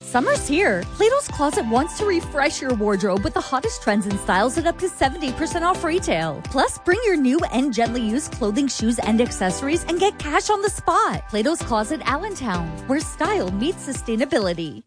Summer's here. Plato's Closet wants to refresh your wardrobe with the hottest trends and styles at up to 70% off retail. Plus, bring your new and gently used clothing, shoes, and accessories and get cash on the spot. Plato's Closet Allentown, where style meets sustainability.